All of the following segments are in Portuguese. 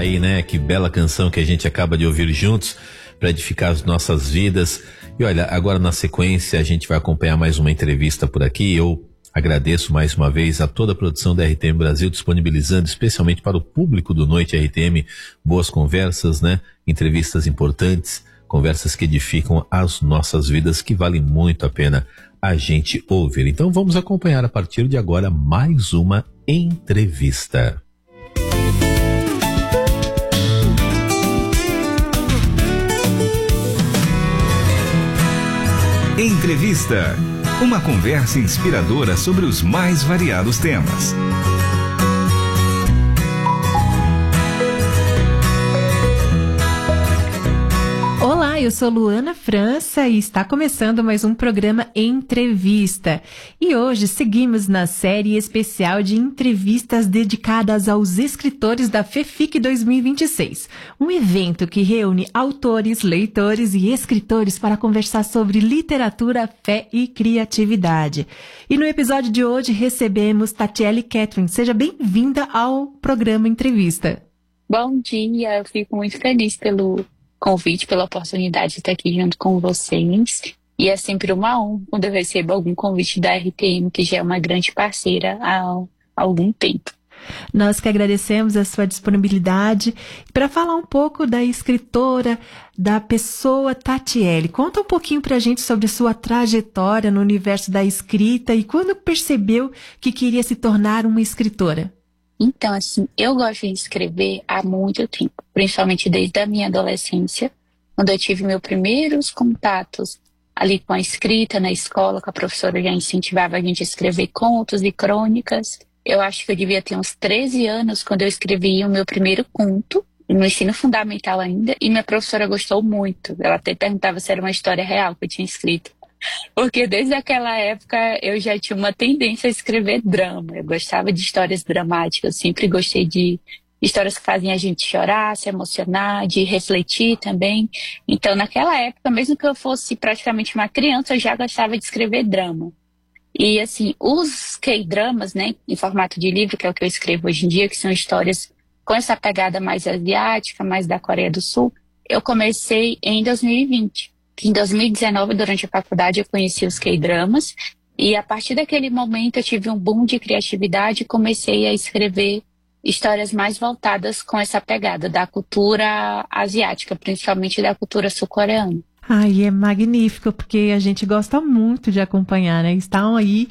aí, né? Que bela canção que a gente acaba de ouvir juntos para edificar as nossas vidas. E olha, agora na sequência a gente vai acompanhar mais uma entrevista por aqui. Eu agradeço mais uma vez a toda a produção da RTM Brasil, disponibilizando especialmente para o público do Noite RTM boas conversas, né? Entrevistas importantes, conversas que edificam as nossas vidas, que vale muito a pena a gente ouvir. Então vamos acompanhar a partir de agora mais uma entrevista. Entrevista. Uma conversa inspiradora sobre os mais variados temas. Olá, eu sou Luana França e está começando mais um programa Entrevista. E hoje seguimos na série especial de entrevistas dedicadas aos escritores da FEFIC 2026, um evento que reúne autores, leitores e escritores para conversar sobre literatura, fé e criatividade. E no episódio de hoje recebemos Tatiele Catherine. Seja bem-vinda ao programa Entrevista. Bom dia, eu fico muito feliz pelo convite, pela oportunidade de estar aqui junto com vocês. E é sempre uma honra quando eu recebo algum convite da RTM, que já é uma grande parceira há algum tempo. Nós que agradecemos a sua disponibilidade. Para falar um pouco da escritora, da pessoa Tatiele, conta um pouquinho para a gente sobre sua trajetória no universo da escrita e quando percebeu que queria se tornar uma escritora. Então, assim, eu gosto de escrever há muito tempo, principalmente desde a minha adolescência, quando eu tive meus primeiros contatos ali com a escrita na escola, que a professora já incentivava a gente a escrever contos e crônicas. Eu acho que eu devia ter uns 13 anos quando eu escrevi o meu primeiro conto, no ensino fundamental ainda, e minha professora gostou muito. Ela até perguntava se era uma história real que eu tinha escrito. Porque desde aquela época eu já tinha uma tendência a escrever drama. Eu gostava de histórias dramáticas, eu sempre gostei de histórias que faziam a gente chorar, se emocionar, de refletir também. Então naquela época, mesmo que eu fosse praticamente uma criança, eu já gostava de escrever drama. E assim, os K-dramas, né, em formato de livro, que é o que eu escrevo hoje em dia, que são histórias com essa pegada mais asiática, mais da Coreia do Sul, eu comecei em 2020. Em 2019, durante a faculdade, eu conheci os K-dramas e a partir daquele momento eu tive um boom de criatividade e comecei a escrever histórias mais voltadas com essa pegada da cultura asiática, principalmente da cultura sul-coreana. Ai, é magnífico, porque a gente gosta muito de acompanhar, né? Estão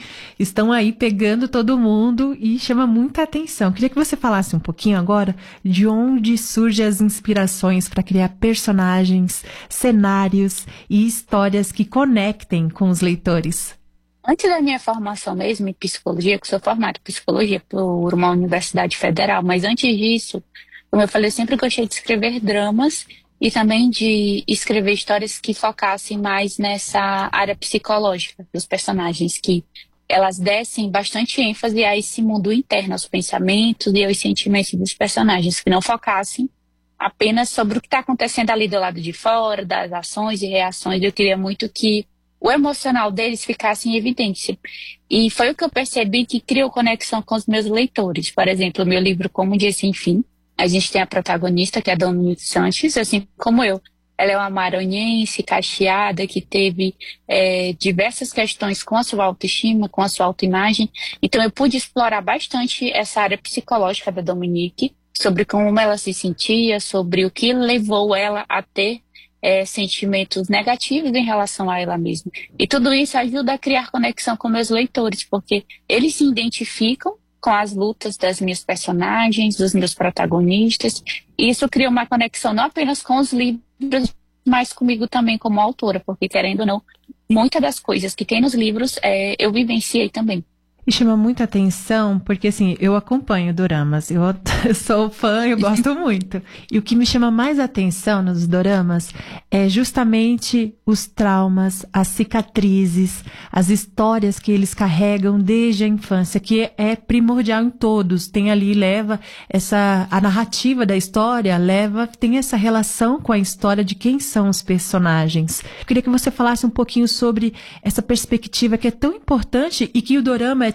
aí pegando todo mundo e chama muita atenção. Queria que você falasse um pouquinho agora de onde surgem as inspirações para criar personagens, cenários e histórias que conectem com os leitores. Antes da minha formação mesmo em psicologia, que sou formada em psicologia por uma universidade federal, mas antes disso, como eu falei, eu sempre gostei de escrever dramas e também de escrever histórias que focassem mais nessa área psicológica dos personagens, que elas dessem bastante ênfase a esse mundo interno, aos pensamentos e aos sentimentos dos personagens, que não focassem apenas sobre o que está acontecendo ali do lado de fora, das ações e reações. Eu queria muito que o emocional deles ficasse em evidência. E foi o que eu percebi que criou conexão com os meus leitores. Por exemplo, o meu livro Como um Dia Sem Fim, a gente tem a protagonista, que é a Dominique Sanches, assim como eu. Ela é uma maranhense, cacheada, que teve diversas questões com a sua autoestima, com a sua autoimagem. Então eu pude explorar bastante essa área psicológica da Dominique, sobre como ela se sentia, sobre o que levou ela a ter sentimentos negativos em relação a ela mesma. E tudo isso ajuda a criar conexão com meus leitores, porque eles se identificam com as lutas das minhas personagens, dos meus protagonistas. E isso cria uma conexão não apenas com os livros, mas comigo também como autora, porque, querendo ou não, muitas das coisas que tem nos livros eu vivenciei também. E chama muita atenção, porque assim, eu acompanho doramas, eu sou fã, eu gosto muito. E o que me chama mais atenção nos doramas é justamente os traumas, as cicatrizes, as histórias que eles carregam desde a infância, que é primordial em todos. Tem ali, a narrativa da história, tem essa relação com a história de quem são os personagens. Eu queria que você falasse um pouquinho sobre essa perspectiva que é tão importante e que o dorama é